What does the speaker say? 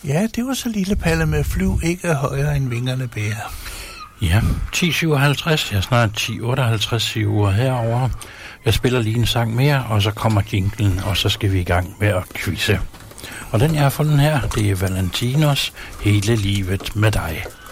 Ja, det var så lille Palle med flyv ikke højere end vingerne bærer. Ja, 10:57, jeg er snart 10:58 uger herover. Jeg spiller lige en sang mere, og så kommer jinglen, og så skal vi i gang med at quizze. Og den jeg har fundet her, det er Valentinos Hele livet med dig.